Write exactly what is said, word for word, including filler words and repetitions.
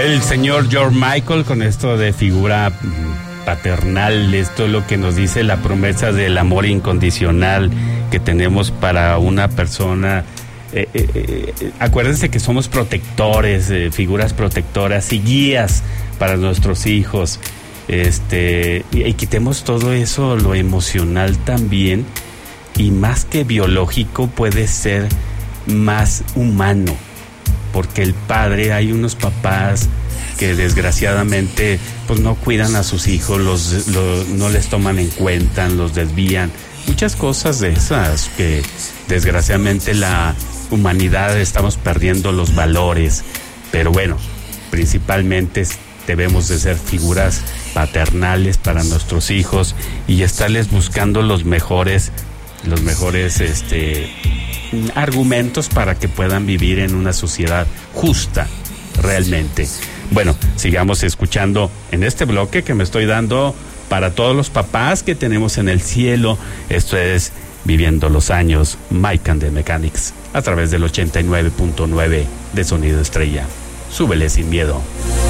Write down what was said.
El señor George Michael con esto de figura paternal, esto es lo que nos dice la promesa del amor incondicional que tenemos para una persona. Eh, eh, eh, acuérdense que somos protectores, eh, figuras protectoras y guías para nuestros hijos. Este, y, y quitemos todo eso, lo emocional también, y más que biológico puede ser más humano, porque el padre, hay unos papás que desgraciadamente pues no cuidan a sus hijos, los, los no les toman en cuenta, los desvían, muchas cosas de esas que desgraciadamente la humanidad estamos perdiendo los valores. Pero bueno, principalmente debemos de ser figuras paternales para nuestros hijos y estarles buscando los mejores los mejores este argumentos para que puedan vivir en una sociedad justa realmente. Bueno, sigamos escuchando en este bloque que me estoy dando para todos los papás que tenemos en el cielo. Esto es Viviendo los Años, Mike and the Mechanics, a través del ochenta y nueve punto nueve de Sonido Estrella. Súbele sin miedo.